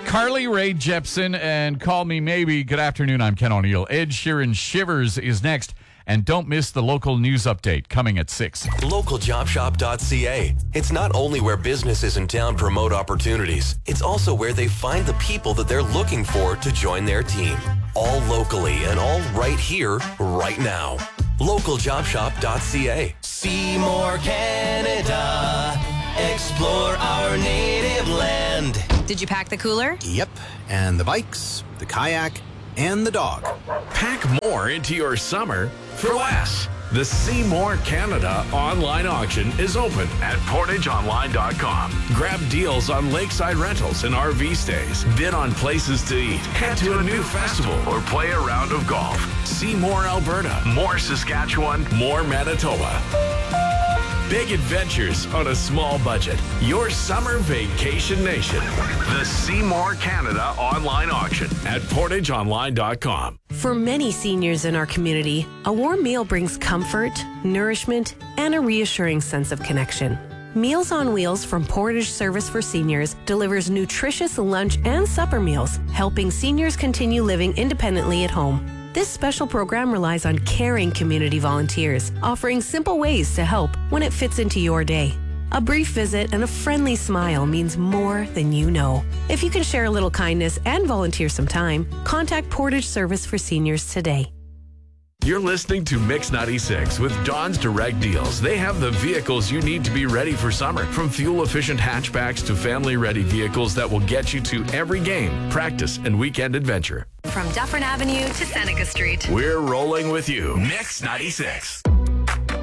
Carly Rae Jepsen and Call Me Maybe. Good afternoon, I'm Ken O'Neill. Ed Sheeran Shivers is next. And don't miss the local news update coming at 6. LocalJobShop.ca. It's not only where businesses in town promote opportunities, it's also where they find the people that they're looking for to join their team. All locally and all right here, right now. LocalJobShop.ca. Seymour, Canada. Explore our native land. Did you pack the cooler? Yep, and the bikes, the kayak, and the dog. Pack more into your summer for less. The Seymour Canada online auction is open at portageonline.com. Grab deals on lakeside rentals and RV stays. Bid on places to eat. Head to a new festival or play a round of golf. See more Alberta, more Saskatchewan, more Manitoba. Big adventures on a small budget. Your summer vacation nation. The Seymour Canada online auction at portageonline.com. For many seniors in our community, a warm meal brings comfort, nourishment, and a reassuring sense of connection. Meals on Wheels from Portage Service for Seniors delivers nutritious lunch and supper meals, helping seniors continue living independently at home. This special program relies on caring community volunteers, offering simple ways to help when it fits into your day. A brief visit and a friendly smile means more than you know. If you can share a little kindness and volunteer some time, contact Portage Service for Seniors today. You're listening to Mix 96 with Don's Direct Deals. They have the vehicles you need to be ready for summer, from fuel-efficient hatchbacks to family-ready vehicles that will get you to every game, practice, and weekend adventure. From Dufferin Avenue to Seneca Street. We're rolling with you. Mix 96.